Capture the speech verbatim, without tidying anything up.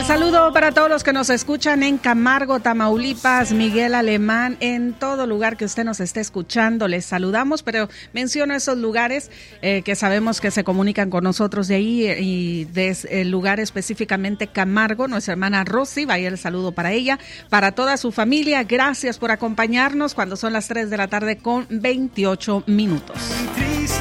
El saludo para todos los que nos escuchan en Camargo, Tamaulipas, Miguel Alemán, en todo lugar que usted nos esté escuchando. Les saludamos, pero menciono esos lugares eh, que sabemos que se comunican con nosotros de ahí y de el lugar específicamente Camargo. Nuestra hermana Rosy, vaya el saludo para ella, para toda su familia. Gracias por acompañarnos cuando son las tres de la tarde con veintiocho minutos.